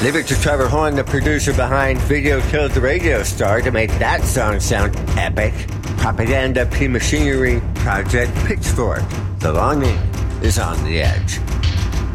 Leave it to Trevor Horn, the producer behind Video Killed the Radio Star, to make that song sound epic. Propaganda P Machinery Project Pitchfork. The longing is on the edge.